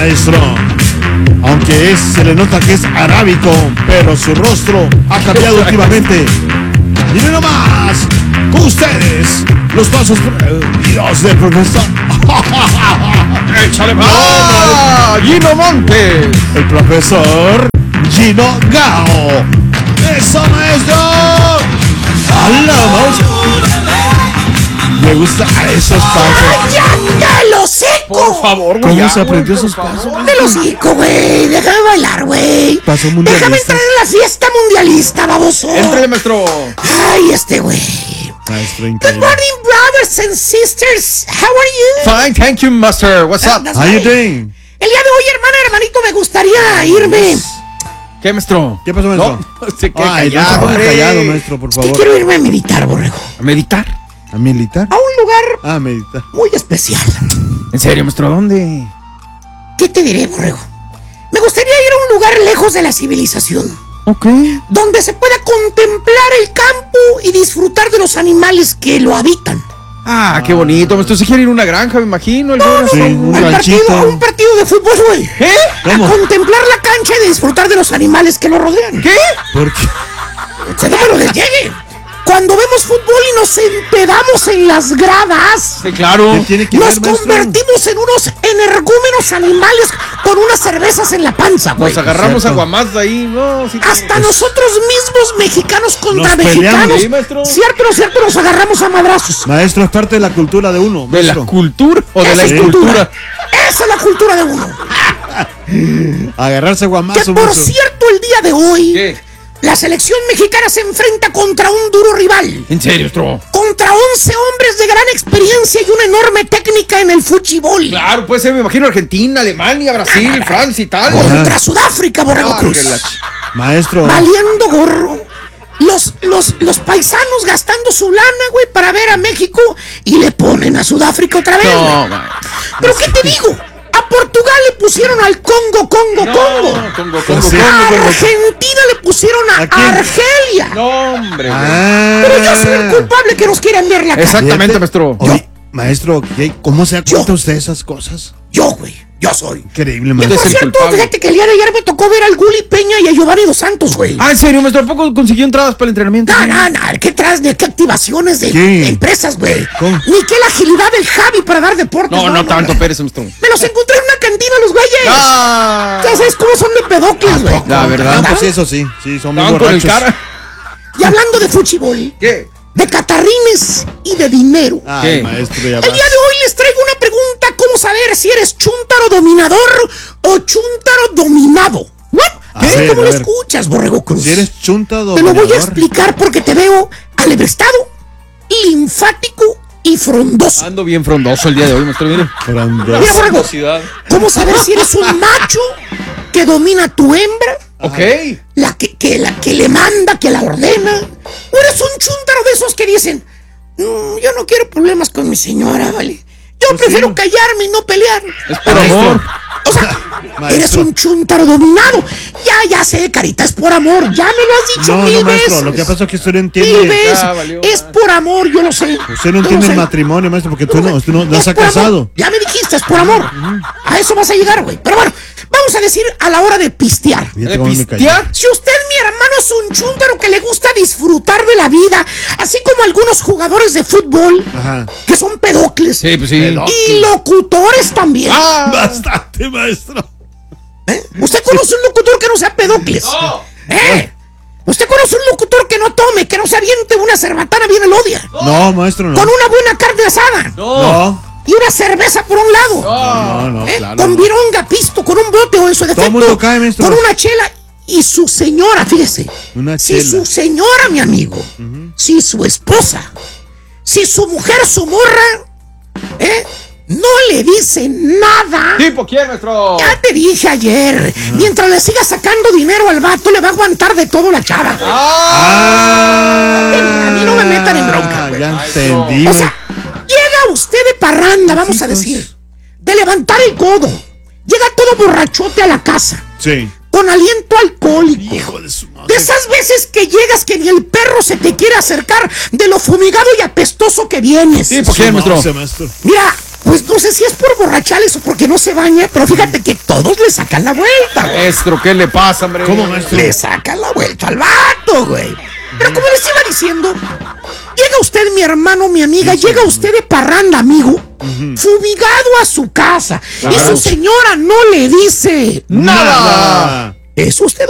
maestro. Aunque se le nota que es arábico, pero su rostro ha cambiado últimamente. Y no más, con ustedes, los pasos prohibidos del profesor. ¡Échale más! ¡Gino Montes! El profesor Gino Gao. ¡Eso, maestro! ¡Hablamos! Me gustan esos pasos. ¡Cállate el hocico! Por favor, güey. ¿Cómo se aprendió esos pasos? ¡Cállate el hocico, güey! Déjame bailar, güey. Paso mundialista. Déjame entrar en la fiesta mundialista, baboso. Éntrale, maestro. Ay, güey. Maestro Good increíble. morning, brothers and sisters. How are you? Fine, thank you, master. What's up? That's How you right. doing? El día de hoy, hermanito, me gustaría irme. ¿Qué, maestro? ¿Qué pasó, maestro? No, se queda Ay, no se callado, ponga hombre. callado, maestro, por Es que favor. quiero irme a meditar, borrego. ¿A meditar? ¿A militar? A un lugar Ah, meditar. muy especial. ¿En serio, maestro? ¿A dónde? ¿Qué te diré, borrego? Me gustaría ir a un lugar lejos de la civilización, Ok. donde se pueda contemplar el campo y disfrutar de los animales que lo habitan. Ah, qué bonito, maestro. Se quiere ir a una granja, me imagino. Sí, un Un ranchito. partido de fútbol, güey. ¿Qué? ¿Cómo? A contemplar la cancha y disfrutar de los animales que lo rodean. ¿Qué? ¿Por qué? Se no me lo desllegue. Cuando vemos fútbol y nos empedamos en las gradas, Sí, claro. ¿Qué tiene que nos ver, maestro? convertimos en unos energúmenos animales con unas cervezas en la panza, güey. Nos agarramos Cierto. aguamás de ahí, ¿no? Sí, Hasta nosotros mismos, mexicanos contra Nos peleamos. mexicanos. Sí, maestro. Cierto, nos agarramos a madrazos. Maestro, es parte de la cultura de uno, ¿De la maestro. cultura o de Esa la es escultura? Esa es la cultura de uno. Agarrarse Que guamazo, por maestro. cierto, el día de hoy, ¿Qué? la selección mexicana se enfrenta contra un duro rival. ¿En serio, maestro? Contra 11 hombres de gran experiencia y una enorme técnica en el fútbol. Claro, puede ser, me imagino, Argentina, Alemania, Brasil, Francia, Italia. Contra Sudáfrica, Borrego Ah, Cruz. que la Maestro. Valiendo gorro. Los paisanos gastando su lana, güey, para ver a México y le ponen a Sudáfrica otra vez. No, güey. man. Pero ¿qué te digo? A Portugal le pusieron al Congo. Sí. A Argentina le pusieron a ¿A quién? Argelia. No, hombre. güey. Pero yo soy el culpable que nos quieren ver la cara. Exactamente, Fíjate. maestro. Oye, maestro, ¿cómo se da cuenta Yo. usted de esas cosas? Yo, güey, yo soy. Increíble, Y maestro. por es el cierto, culpable. fíjate que el día de ayer me tocó ver al Gulli Peña y a Giovanni Dos Santos, güey. Ah, ¿en serio, maestro? ¿A poco consiguió entradas para el entrenamiento? No, ¿qué traes de qué activaciones de ¿Qué? empresas, güey? ¿Cómo? Ni qué la agilidad del Javi para dar deportes. No tanto, Pérez, maestro. Me los encontré en una cantina, los güeyes. Ah, Ya sabes cómo son de pedocles, güey. la verdad. Ah, pues sí, eso sí. Sí, son muy estaban con el borrachos. cara. Y hablando de fútbol, ¿Qué? de catarrines y de dinero. Ay, ¿Qué? maestro, ya El día vas. de hoy les traigo una pregunta. ¿Cómo saber si eres chúntaro dominador o chúntaro dominado? ¿What? A Así ver, como a lo ver. escuchas, Borrego Cruz. Si eres chunta Te lo dominador. voy a explicar porque te veo alebrestado, linfático y frondoso. Ando bien frondoso el día de hoy, maestro. Mire. Frondoso. Mira, Borrego, Velocidad. ¿cómo saber si eres un macho que domina a tu hembra? Ok. La que le manda, que la ordena. ¿O eres un chúntaro de esos que dicen, yo no quiero problemas con mi señora, ¿vale? Yo Pues prefiero sí. callarme y no pelear. Es por Maestro. amor. O sea, Maestro. eres un chúntaro dominado. Ya sé, carita, es por amor. Ya me lo has dicho No, mil no, maestro. veces. Lo que pasa es que usted no Mil entiende. veces. Ya valió, Es man. por amor, yo lo sé. Usted no Yo entiende lo el sé. matrimonio, maestro, porque usted no Es se ha por amor. casado. Ya me dijiste, es por amor. A eso vas a llegar, güey. Pero bueno, vamos a decir a la hora de pistear. Fíjate ¿De cómo me cayó. pistear? Si usted, mi hermano, es un chúntaro que le gusta disfrutar de la vida, así como algunos jugadores de fútbol, Ajá. que son pedocles, Sí, pues sí. y locutores también. Ah, Bastante, maestro. ¿Usted conoce un locutor que no sea pedocles? ¿Usted conoce un locutor que no tome, que no se aviente una cerbatana bien elodia? No, maestro, no. Con una buena carne asada. No, Y una cerveza por un lado. no, claro. Con vironga, pisto, con un bote o en su defecto. mundo cae, maestro. Con una chela. Y su señora, fíjese. Una Si chela. su señora, mi amigo. Si su esposa. Si su mujer, su morra. No le dice nada. ¿Tipo quién, maestro? Ya te dije ayer. Mientras le siga sacando dinero al vato, le va a aguantar de todo la chava. Ah, A mí no me metan en bronca, güey. Ya entendí. O sea, llega usted de parranda, vamos a decir, de levantar el codo. Llega todo borrachote a la casa, Sí. con aliento alcohólico. Hijo de su madre. De esas veces que llegas que ni el perro se te quiere acercar de lo fumigado y apestoso que vienes. Sí, ¿por quién, maestro? Maestro. Mira, Pues no sé si es por borrachales o porque no se baña, pero fíjate que todos le sacan la vuelta. Maestro, ¿qué le pasa, hombre? ¿Cómo, maestro? Le sacan la vuelta al vato, güey. Pero como les iba diciendo, llega usted, mi hermano, mi amiga, llega usted de parranda, amigo, fumigado a su casa. Y su señora no le dice ¡Nada! ¿Es usted